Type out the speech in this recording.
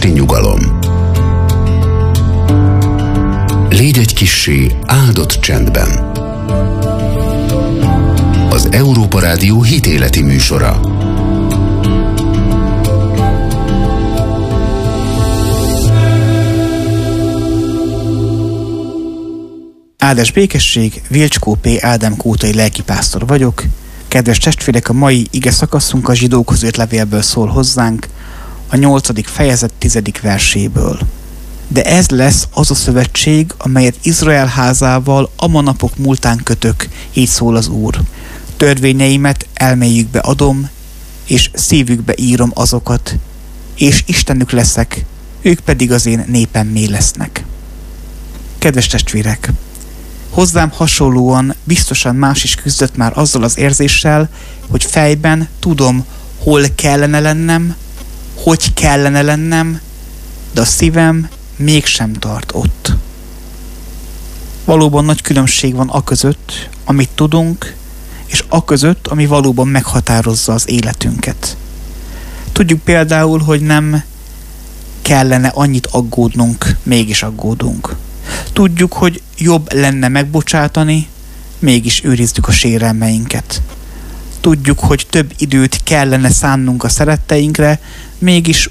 esti nyugalom. Légy egy kissé áldott csendben. Az Európa Rádió hitéleti műsora. Áldás békesség, Vilcskó P. Ádám kótai lelkipásztor vagyok. Kedves testvérek, a mai ige szakaszunk a Zsidókhoz írt levélből szól hozzánk, a 8. fejezet 10. verséből. De ez lesz az a szövetség, amelyet Izrael házával a manapok múltán kötök, így szól az Úr. Törvényeimet elméjükbe adom, és szívükbe írom azokat, és Istenük leszek, ők pedig az én népemmé lesznek. Kedves testvérek! Hozzám hasonlóan biztosan más is küzdött már azzal az érzéssel, hogy fejben tudom, hol kellene lennem, hogy kellene lennem, de a szívem mégsem tart ott. Valóban nagy különbség van aközött, amit tudunk, és aközött, ami valóban meghatározza az életünket. Tudjuk például, hogy nem kellene annyit aggódnunk, mégis aggódunk. Tudjuk, hogy jobb lenne megbocsátani, mégis őrizzük a sérelmeinket. Tudjuk, hogy több időt kellene szánnunk a szeretteinkre, mégis